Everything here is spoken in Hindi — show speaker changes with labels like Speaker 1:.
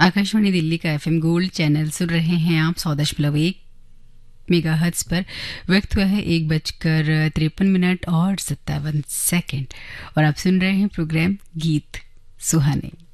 Speaker 1: आकाशवाणी दिल्ली का एफएम गोल्ड चैनल सुन रहे हैं आप 100.1 मेगाहर्ट्ज पर। वक्त हुआ है 1:53 और 57 सेकंड और आप सुन रहे हैं प्रोग्राम गीत सुहाने।